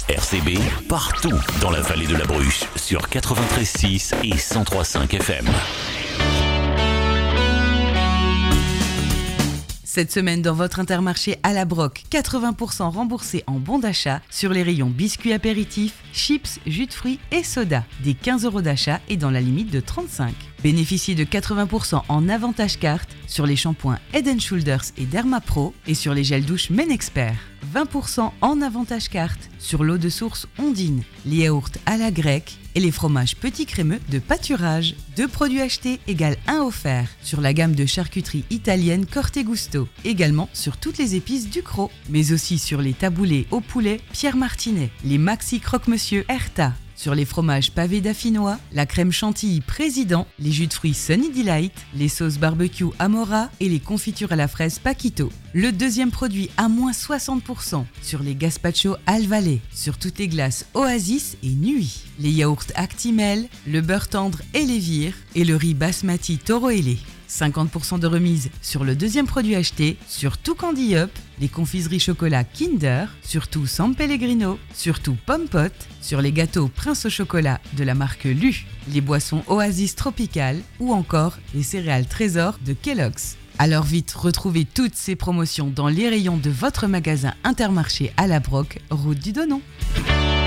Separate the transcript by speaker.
Speaker 1: RCB, partout dans la vallée de la Bruche, sur 93.6 et 103.5 FM.
Speaker 2: Cette semaine, dans votre Intermarché à la Broc, 80% remboursés en bon d'achat sur les rayons biscuits apéritifs, chips, jus de fruits et soda. Des 15 € d'achat et dans la limite de 35. Bénéficiez de 80% en avantage carte sur les shampoings Head & Shoulders et Derma Pro et sur les gels douche Men Expert. 20% en avantage carte sur l'eau de source Ondine, les yaourts à la grecque et les fromages petits crémeux de pâturage. 2 produits achetés égale 1 offert sur la gamme de charcuterie italienne Corte Gusto. Également sur toutes les épices Ducros, mais aussi sur les taboulés au poulet Pierre Martinet, les maxi croque-monsieur Erta, sur les fromages pavés d'affinois, la crème chantilly Président, les jus de fruits Sunny Delight, les sauces barbecue Amora et les confitures à la fraise Paquito. Le deuxième produit à moins 60% sur les gazpacho Alvalet, sur toutes les glaces Oasis et Nuit, les yaourts Actimel, le beurre tendre Elevir et le riz basmati Toro Ele. 50% de remise sur le deuxième produit acheté, sur tout Candy Up, les confiseries chocolat Kinder, sur tout San Pellegrino, sur tout Pomme Pot, sur les gâteaux Prince au chocolat de la marque Lu, les boissons Oasis Tropical ou encore les céréales Trésor de Kellogg's. Alors vite, retrouvez toutes ces promotions dans les rayons de votre magasin Intermarché à la Broc, route du Donon.